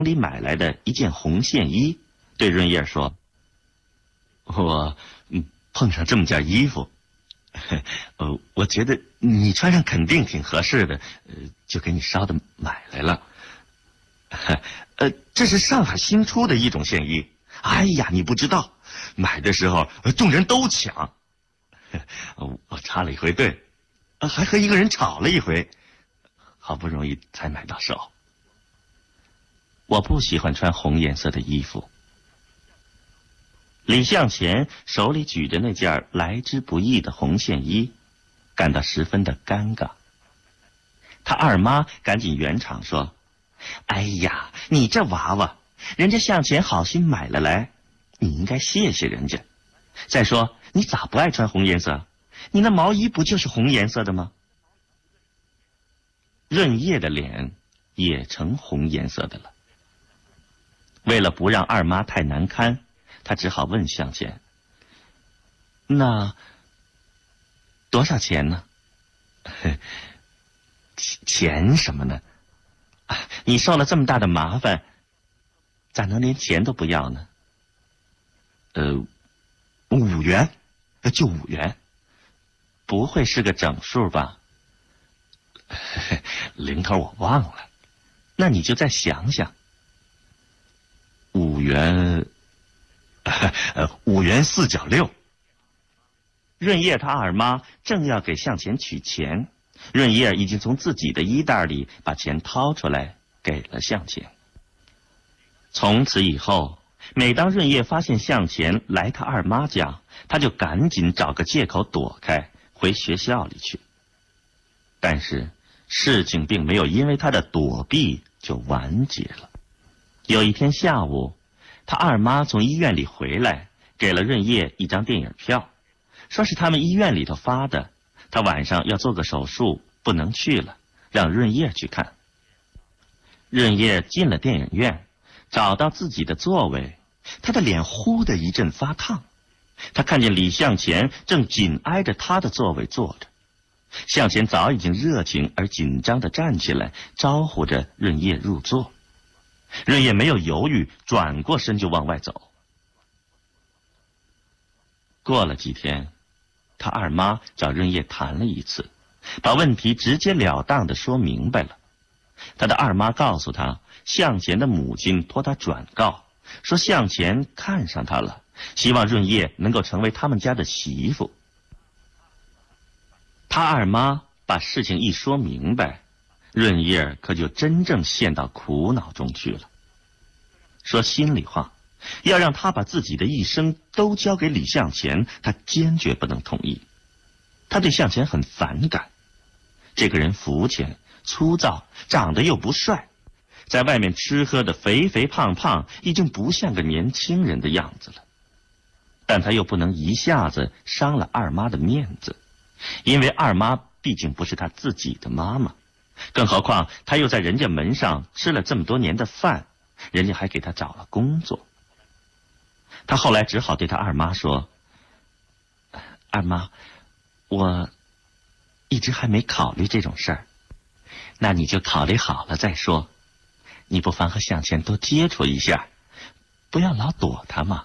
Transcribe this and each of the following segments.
里买来的一件红线衣，对润叶说：“我碰上这么件衣服，我觉得你穿上肯定挺合适的，就给你捎的买来了。这是上海新出的一种线衣。哎呀，你不知道，买的时候众人都抢，我插了一回队，还和一个人吵了一回，好不容易才买到手。我不喜欢穿红颜色的衣服。”李向前手里举着那件来之不易的红线衣，感到十分的尴尬。他二妈赶紧圆场说：“哎呀，你这娃娃，人家向前好心买了来，你应该谢谢人家。再说，你咋不爱穿红颜色？你那毛衣不就是红颜色的吗？”润叶的脸也成红颜色的了。为了不让二妈太难堪，他只好问向前：“那多少钱呢？”“钱什么呢？你受了这么大的麻烦，咋能连钱都不要呢？5元，就5元，不会是个整数吧？”“零头我忘了，那你就再想想。5元，5元4角6。”润叶他二妈正要给向前取钱，润叶已经从自己的衣袋里把钱掏出来给了向前。从此以后，每当润叶发现向前来他二妈家，他就赶紧找个借口躲开，回学校里去。但是事情并没有因为他的躲避就完结了。有一天下午，他二妈从医院里回来，给了润叶一张电影票，说是他们医院里头发的，他晚上要做个手术，不能去了，让润叶去看。润叶进了电影院，找到自己的座位，他的脸忽的一阵发烫。他看见李向前正紧挨着他的座位坐着，向前早已经热情而紧张地站起来，招呼着润叶入座。润叶没有犹豫，转过身就往外走。过了几天，他二妈找润叶谈了一次，把问题直截了当地说明白了。他的二妈告诉他，向前的母亲托他转告，说向前看上他了，希望润叶能够成为他们家的媳妇。他二妈把事情一说明白，润叶可就真正陷到苦恼中去了。说心里话，要让他把自己的一生都交给李向前，他坚决不能同意。他对向前很反感，这个人肤浅粗糙，长得又不帅，在外面吃喝的肥肥胖胖，已经不像个年轻人的样子了。但他又不能一下子伤了二妈的面子，因为二妈毕竟不是他自己的妈妈，更何况他又在人家门上吃了这么多年的饭，人家还给他找了工作。他后来只好对他二妈说：“二妈，我一直还没考虑这种事儿，那你就考虑好了再说。你不妨和向前多接触一下，不要老躲他嘛。”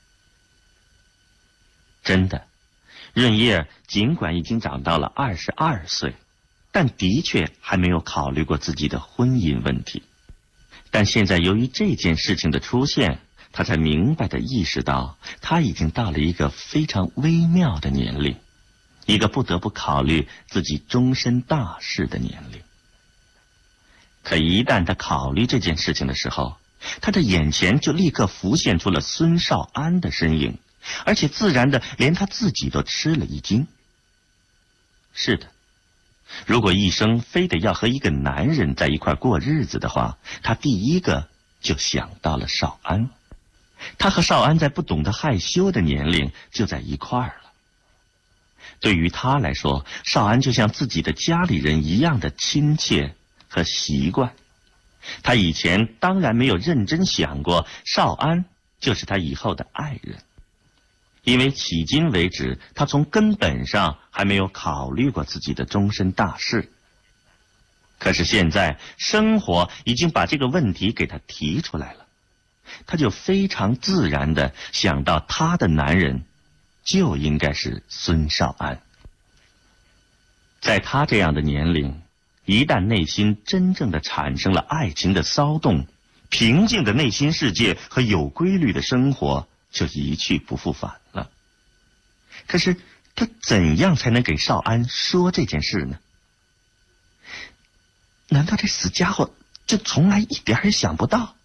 真的，润叶尽管已经长到了22岁，但的确还没有考虑过自己的婚姻问题。但现在由于这件事情的出现，他才明白地意识到，他已经到了一个非常微妙的年龄，一个不得不考虑自己终身大事的年龄。可一旦他考虑这件事情的时候，他的眼前就立刻浮现出了孙少安的身影，而且自然的连他自己都吃了一惊。是的，如果一生非得要和一个男人在一块过日子的话，他第一个就想到了少安。他和少安在不懂得害羞的年龄就在一块儿了。对于他来说，少安就像自己的家里人一样的亲切和习惯。他以前当然没有认真想过少安就是他以后的爱人，因为迄今为止他从根本上还没有考虑过自己的终身大事。 可是现在生活已经把这个问题给他提出来了，他就非常自然地想到他的男人就应该是孙少安。在他这样的年龄，一旦内心真正的产生了爱情的骚动，平静的内心世界和有规律的生活就一去不复返了。可是他怎样才能给少安说这件事呢？难道这死家伙就从来一点也想不到？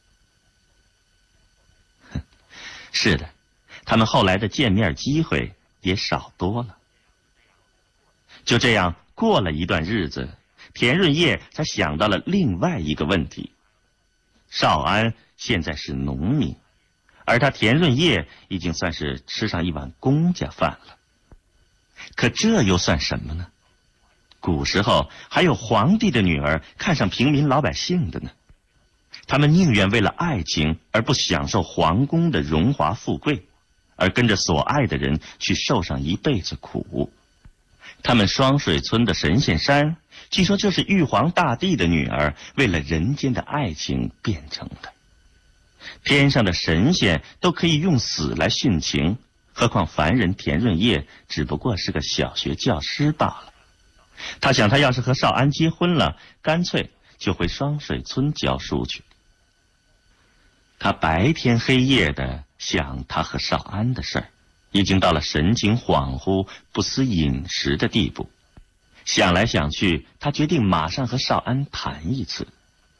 是的，他们后来的见面机会也少多了。就这样过了一段日子，田润叶才想到了另外一个问题。少安现在是农民，而他田润叶已经算是吃上一碗公家饭了。可这又算什么呢？古时候还有皇帝的女儿看上平民老百姓的呢，他们宁愿为了爱情而不享受皇宫的荣华富贵，而跟着所爱的人去受上一辈子苦。他们双水村的神仙山，据说就是玉皇大帝的女儿为了人间的爱情变成的。天上的神仙都可以用死来殉情，何况凡人田润叶只不过是个小学教师罢了。他想，他要是和少安结婚了，干脆就回双水村教书去。他白天黑夜的想他和少安的事儿，已经到了神情恍惚、不思饮食的地步。想来想去，他决定马上和少安谈一次。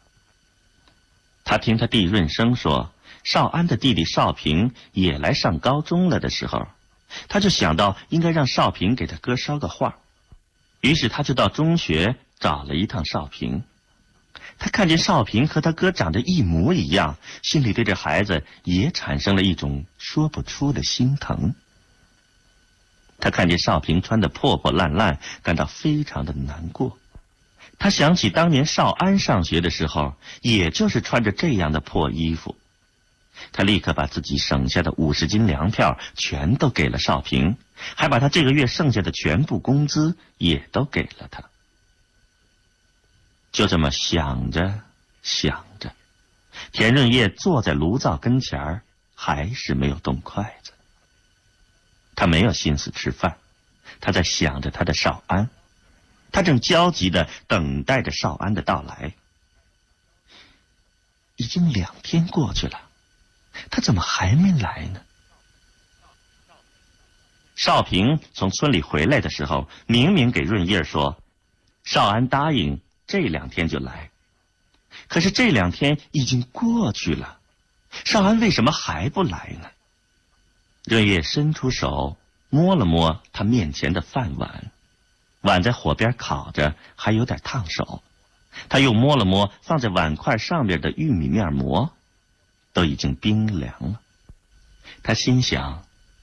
他听他弟润生说，少安的弟弟少平也来上高中了的时候，他就想到应该让少平给他哥捎个话。于是他就到中学找了一趟少平。他看见少平和他哥长得一模一样，心里对这孩子也产生了一种说不出的心疼。他看见少平穿得破破烂烂，感到非常的难过。他想起当年少安上学的时候，也就是穿着这样的破衣服。他立刻把自己省下的50斤粮票全都给了少平，还把他这个月剩下的全部工资也都给了他。就这么想着想着，田润叶坐在炉灶跟前儿，还是没有动筷子。他没有心思吃饭，他在想着他的少安，他正焦急地等待着少安的到来。已经2天过去了，他怎么还没来呢？少平从村里回来的时候，明明给润叶说，少安答应这2天就来。可是这2天已经过去了，少安为什么还不来呢？润叶伸出手摸了摸他面前的饭碗，碗在火边烤着，还有点烫手。他又摸了摸放在碗筷上面的玉米面膜，都已经冰凉了。他心想，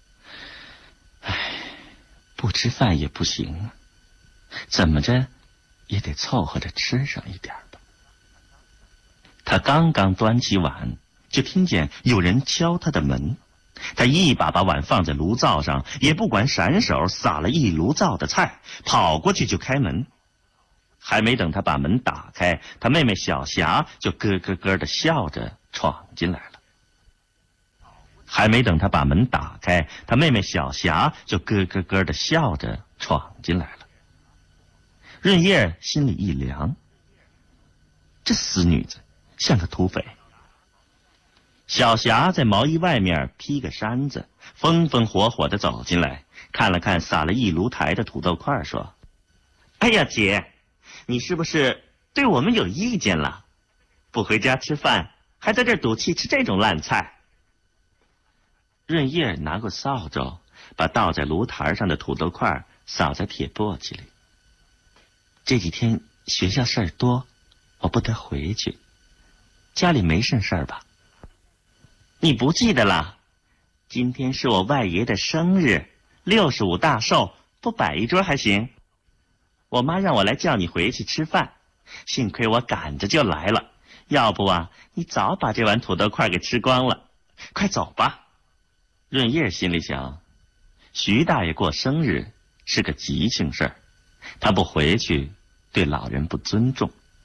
不吃饭也不行啊，怎么着也得凑合着吃上一点吧。他刚刚端起碗，就听见有人敲他的门。他一把把碗放在炉灶上，也不管闪手，撒了一炉灶的菜，跑过去就开门。还没等他把门打开，他妹妹小霞就咯咯咯的笑着闯进来了。还没等他把门打开，他妹妹小霞就咯咯咯的笑着闯进来了。润叶心里一凉，这死女子像个土匪。小霞在毛衣外面披个衫子，风风火火地走进来，看了看撒了一炉台的土豆块，说：“哎呀，姐，你是不是对我们有意见了？不回家吃饭，还在这儿赌气吃这种烂菜？”润叶拿过扫帚，把倒在炉台上的土豆块扫在铁簸箕里。这几天学校事儿多，我不得回去。家里没事儿吧？你不记得了？今天是我外爷的生日，65大寿，不摆一桌还行。我妈让我来叫你回去吃饭，幸亏我赶着就来了，要不啊，你早把这碗土豆块给吃光了。快走吧。润叶心里想，徐大爷过生日是个吉庆事儿，他不回去对老人不尊重，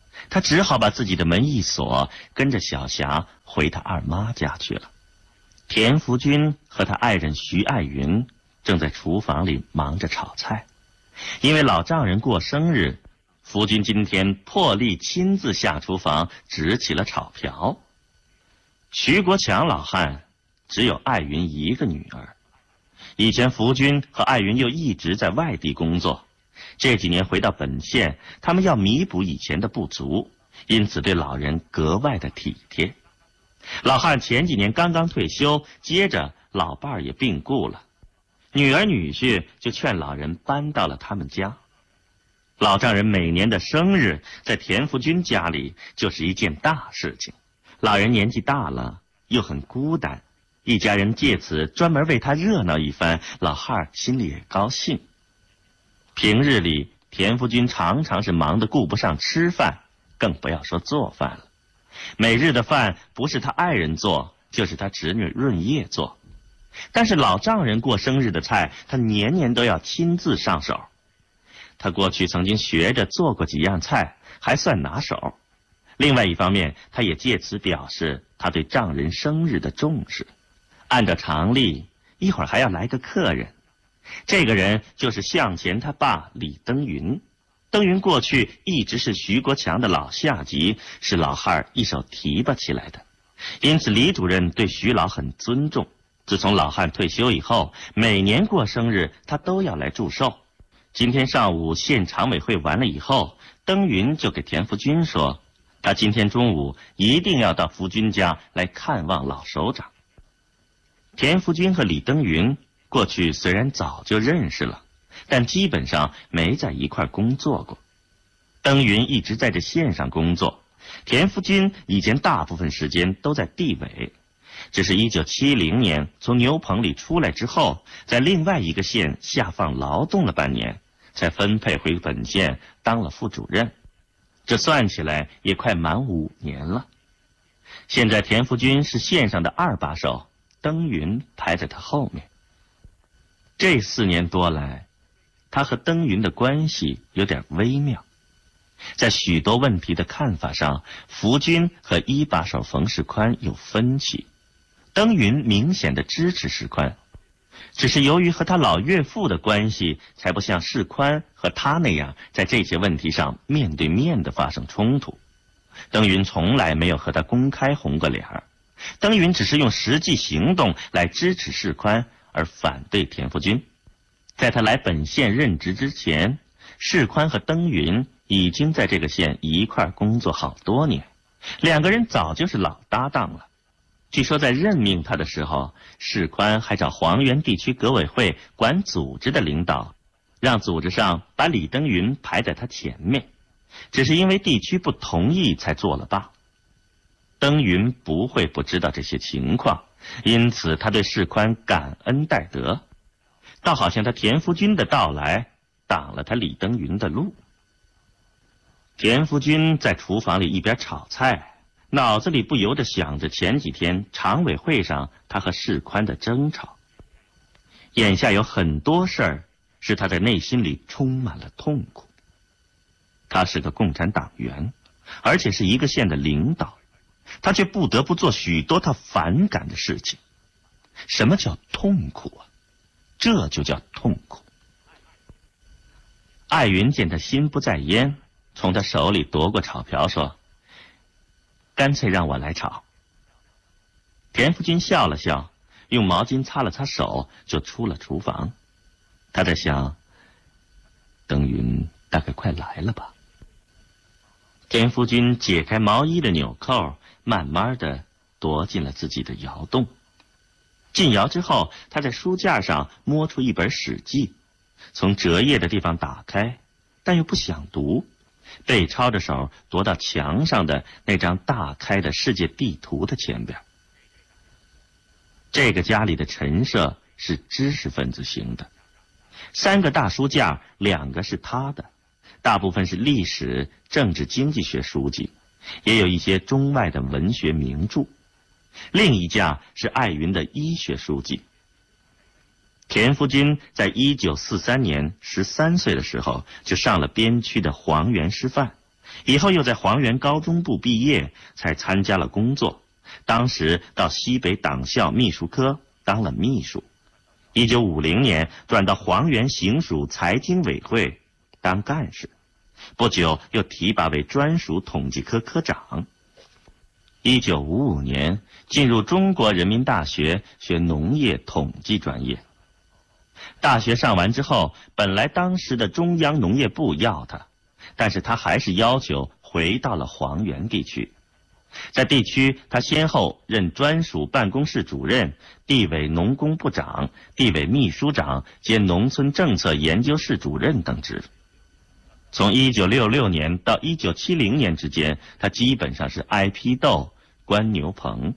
他只好把自己的门一锁，跟着小霞回他二妈家去了。田福军和他爱人徐爱云正在厨房里忙着炒菜，因为老丈人过生日，福军今天破例亲自下厨房执起了炒瓢。徐国强老汉只有爱云一个女儿，以前福军和爱云又一直在外地工作，这几年回到本县，他们要弥补以前的不足，因此对老人格外的体贴。老汉前几年刚刚退休，接着老伴儿也病故了，女儿女婿就劝老人搬到了他们家。老丈人每年的生日在田福军家里就是一件大事情，老人年纪大了又很孤单，一家人借此专门为他热闹一番，老汉儿心里也高兴。平日里田福军常常是忙得顾不上吃饭，更不要说做饭了。每日的饭不是他爱人做，就是他侄女润叶做。但是老丈人过生日的菜，他年年都要亲自上手。他过去曾经学着做过几样菜，还算拿手。另外一方面，他也借此表示他对丈人生日的重视。按照常例，一会儿还要来个客人。这个人就是向前他爸李登云。登云过去一直是徐国强的老下级，是老汉儿一手提拔起来的，因此李主任对徐老很尊重。自从老汉退休以后，每年过生日他都要来祝寿。今天上午县常委会完了以后，登云就给田福军说，他今天中午一定要到福军家来看望老首长。田福军和李登云过去虽然早就认识了，但基本上没在一块工作过。登云一直在这县上工作，田福军以前大部分时间都在地委，只是1970年从牛棚里出来之后，在另外一个县下放劳动了半年，才分配回本县当了副主任。这算起来也快满5年了。现在田福军是县上的2把手，登云排在他后面。这4年多来，他和登云的关系有点微妙，在许多问题的看法上，福军和1把手冯世宽有分歧，登云明显的支持世宽，只是由于和他老岳父的关系，才不像世宽和他那样在这些问题上面对面的发生冲突。登云从来没有和他公开红过脸儿，登云只是用实际行动来支持世宽，而反对田福军。在他来本县任职之前，世宽和登云已经在这个县一块工作好多年，2个人早就是老搭档了。据说在任命他的时候，世宽还找黄原地区革委会管组织的领导，让组织上把李登云排在他前面，只是因为地区不同意才作了罢。登云不会不知道这些情况，因此他对世宽感恩戴德，倒好像他田福军的到来挡了他李登云的路。田福军在厨房里一边炒菜，脑子里不由得想着前几天常委会上他和世宽的争吵。眼下有很多事儿使他在内心里充满了痛苦。他是个共产党员，而且是一个县的领导，他却不得不做许多他反感的事情。什么叫痛苦啊？这就叫痛苦。艾云见他心不在焉，从他手里夺过炒瓢说，干脆让我来炒。田福军笑了笑，用毛巾擦了擦手，就出了厨房。他在想，登云大概快来了吧。田福军解开毛衣的纽扣，慢慢的踱进了自己的窑洞。进窑之后，他在书架上摸出一本《史记》，从折页的地方打开，但又不想读，背抄着手踱到墙上的那张大开的世界地图的前边。这个家里的陈设是知识分子型的，3个大书架，2个是他的，大部分是历史、政治、经济学书籍，也有一些中外的文学名著。另一架是艾云的医学书籍。田福军在1943年13岁的时候就上了边区的黄原师范， 以后又在黄原高中部毕业，才参加了工作。当时到西北党校秘书科当了秘书。1950年转到黄原行署财经委会当干事，不久又提拔为专属统计科科长。1955年进入中国人民大学学农业统计专业。大学上完之后，本来当时的中央农业部要他，但是他还是要求回到了黄原地区。在地区，他先后任专属办公室主任、地委农工部长、地委秘书长兼农村政策研究室主任等职。从1966年到1970年之间，他基本上是挨批斗、关牛棚。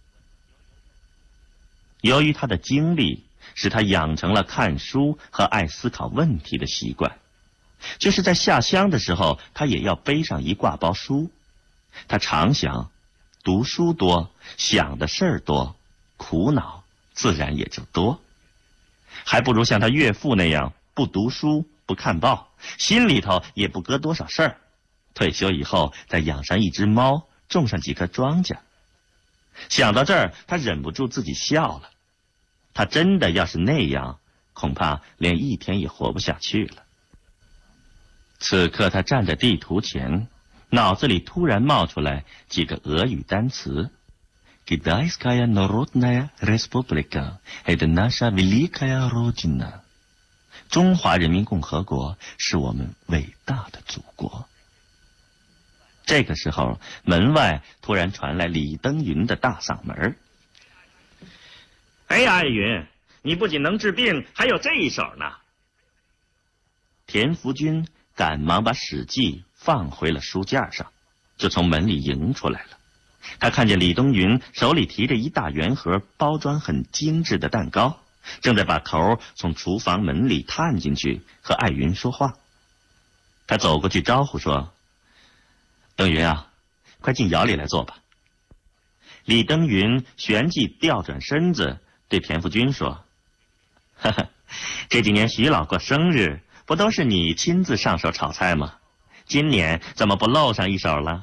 由于他的经历，使他养成了看书和爱思考问题的习惯。就是在下乡的时候，他也要背上一挂包书。他常想，读书多，想的事儿多，苦恼自然也就多。还不如像他岳父那样，不读书，不看报，心里头也不搁多少事儿。退休以后，再养上一只猫，种上几棵庄稼。想到这儿，他忍不住自己笑了。他真的要是那样，恐怕连一天也活不下去了。此刻他站在地图前，脑子里突然冒出来几个俄语单词 Китайская Народная Республика это наша великая Родина 中华人民共和国是我们伟大的祖国。这个时候，门外突然传来李登云的大嗓门：哎呀，艾云，你不仅能治病，还有这一手呢。田福军赶忙把《史记》放回了书架上，就从门里迎出来了。他看见李登云手里提着一大圆盒包装很精致的蛋糕，正在把头从厨房门里探进去和艾云说话。他走过去招呼说：登云啊，快进窑里来坐吧。李登云旋即调转身子对田福军说：哈哈，这几年徐老过生日，不都是你亲自上手炒菜吗？今年怎么不露上一手了？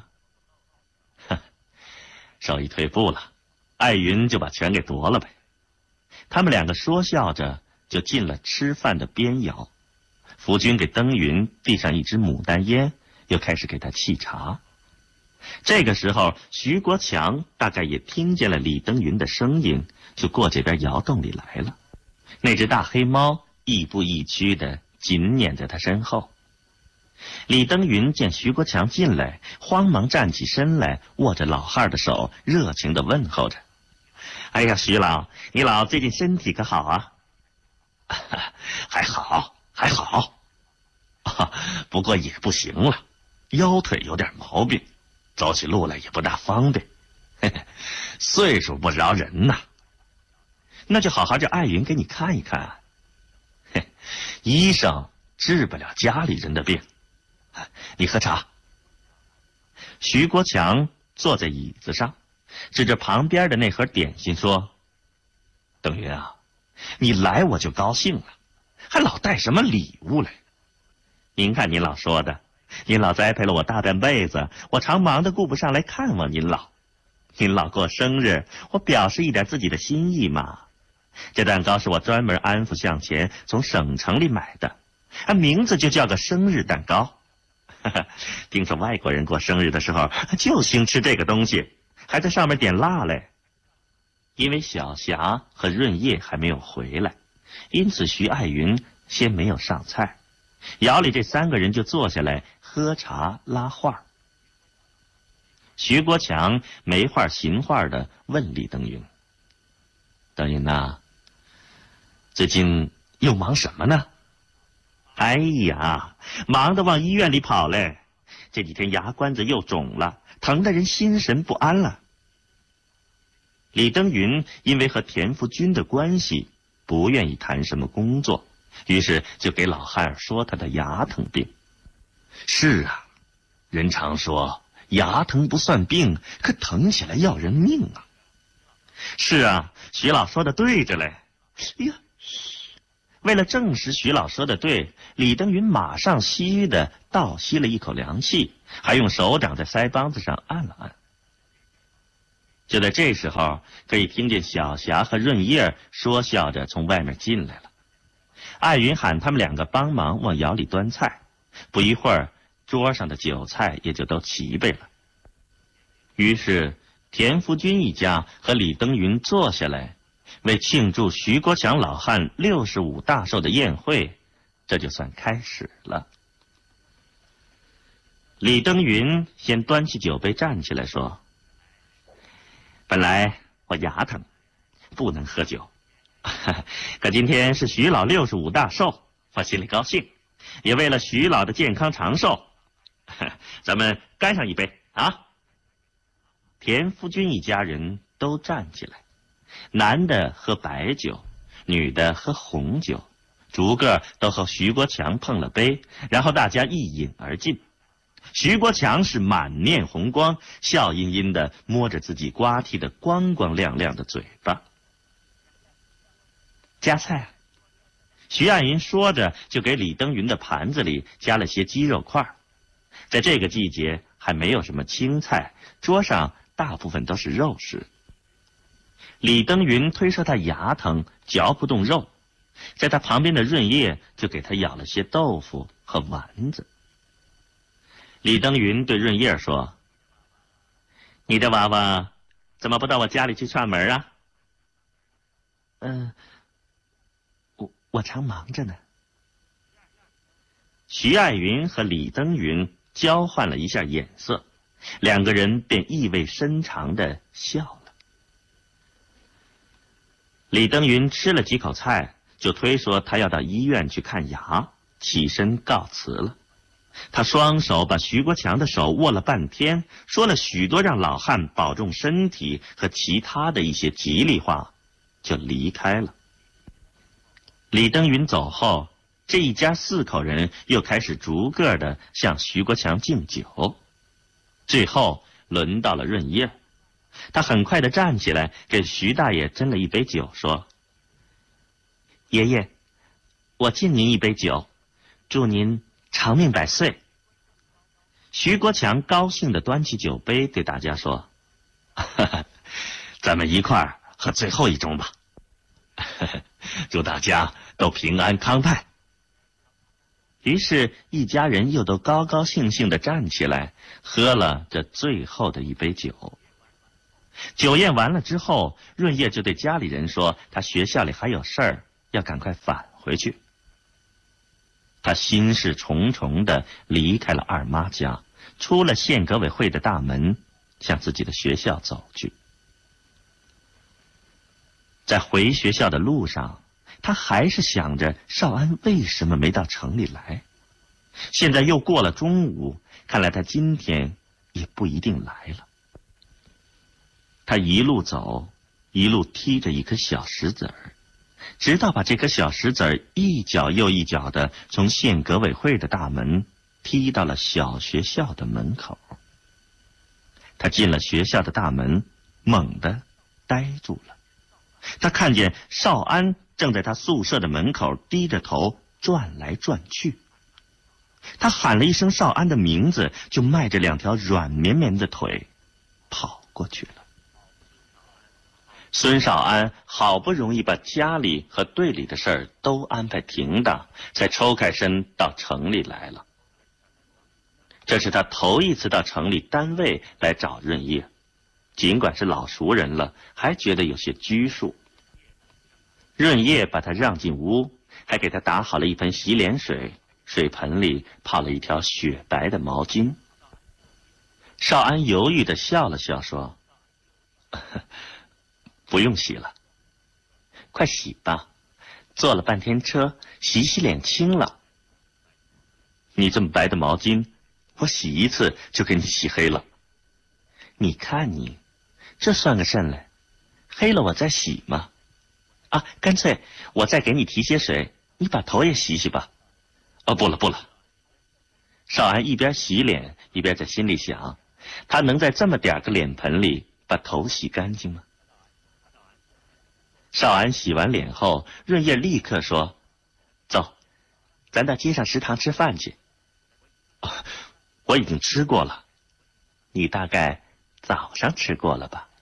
手一退步了，艾云就把权给夺了呗。他们两个说笑着就进了吃饭的边窑。福军给登云递上一支牡丹烟，又开始给他沏茶。这个时候，徐国强大概也听见了李登云的声音，就过这边窑洞里来了。那只大黑猫亦步亦趋的紧撵在他身后。李登云见徐国强进来，慌忙站起身来，握着老汉的手，热情地问候着：哎呀，徐老，你老最近身体可好啊？还好，还好。不过也不行了，腰腿有点毛病，走起路来也不大方便。岁数不饶人呐。那就好好叫艾云给你看一看。医生治不了家里人的病。你喝茶。徐国强坐在椅子上，指着旁边的那盒点心说：登云啊，你来我就高兴了，还老带什么礼物来？您看您老说的，您老栽培了我大半辈子，我常忙得顾不上来看望您老。您老过生日，我表示一点自己的心意嘛。这蛋糕是我专门安抚向前从省城里买的，名字就叫个生日蛋糕。听说外国人过生日的时候就兴吃这个东西，还在上面点蜡嘞。因为小霞和润叶还没有回来，因此徐爱云先没有上菜。窑里这三个人就坐下来喝茶拉话。徐国强没话寻话的问李登云：登云呐，最近又忙什么呢？哎呀，忙得往医院里跑嘞！这几天牙关子又肿了，疼得人心神不安了。李登云因为和田福军的关系，不愿意谈什么工作，于是就给老汉儿说他的牙疼病。是啊，人常说牙疼不算病，可疼起来要人命啊。是啊，徐老说的对着嘞。哎呀， 为了证实徐老说的对，李登云马上虚的倒吸了一口凉气，还用手掌在腮帮子上按了按。就在这时候，可以听见小霞和润叶说笑着从外面进来了。艾云喊他们两个帮忙往窑里端菜，不一会儿，桌上的酒菜也就都齐备了。于是田福军一家和李登云坐下来，为庆祝徐国强老汉65大寿的宴会，这就算开始了。李登云先端起酒杯站起来说：“本来我牙疼，不能喝酒，可今天是徐老65大寿，我心里高兴，也为了徐老的健康长寿，咱们干上一杯啊！”田福军一家人都站起来，男的喝白酒，女的喝红酒，逐个都和徐国强碰了杯，然后大家一饮而尽。徐国强是满面红光，笑吟吟地摸着自己刮剃的光光亮亮的嘴巴。夹菜，徐爱云说着就给李登云的盘子里加了些鸡肉块。在这个季节还没有什么青菜，桌上大部分都是肉食。李登云推说他牙疼，嚼不动肉，在他旁边的润叶就给他舀了些豆腐和丸子。李登云对润叶说：“你的娃娃怎么不到我家里去串门啊？”“我常忙着呢。”徐爱云和李登云交换了一下眼色，两个人便意味深长地笑了。李登云吃了几口菜，就推说他要到医院去看牙，起身告辞了。他双手把徐国强的手握了半天，说了许多让老汉保重身体和其他的一些吉利话，就离开了。李登云走后，这一家4口人又开始逐个的向徐国强敬酒。最后轮到了润叶，他很快的站起来，给徐大爷斟了一杯酒，说：“爷爷，我敬您一杯酒，祝您长命百岁。”徐国强高兴地端起酒杯对大家说：“咱们一块儿喝最后一盅吧，祝大家都平安康泰。”于是，一家人又都高高兴兴地站起来，喝了这最后的一杯酒。酒宴完了之后，润叶就对家里人说，他学校里还有事儿，要赶快返回去。他心事重重地离开了二妈家，出了县革委会的大门，向自己的学校走去。在回学校的路上，他还是想着少安为什么没到城里来。现在又过了中午，看来他今天也不一定来了。他一路走，一路踢着一颗小石子儿，直到把这颗小石子儿一脚又一脚的从县革委会的大门踢到了小学校的门口。他进了学校的大门，猛地呆住了。他看见少安正在他宿舍的门口低着头转来转去。他喊了一声少安的名字，就迈着2条软绵绵的腿跑过去了。孙少安好不容易把家里和队里的事儿都安排停当，才抽开身到城里来了。这是他头一次到城里单位来找润叶，尽管是老熟人了，还觉得有些拘束。润叶把他让进屋，还给他打好了一盆洗脸水，水盆里泡了一条雪白的毛巾。少安犹豫地笑了笑说：“不用洗了，快洗吧，坐了半天车，洗洗脸清了。你这么白的毛巾，我洗一次就给你洗黑了。你看你，这算个甚来？黑了我再洗嘛。啊，干脆我再给你提些水，你把头也洗洗吧。哦，不了不了。”少安一边洗脸一边在心里想，他能在这么点个脸盆里把头洗干净吗？少安洗完脸后，润叶立刻说：“ 咱到街上食堂吃饭去。我已经吃过了，你大概早上吃过了吧？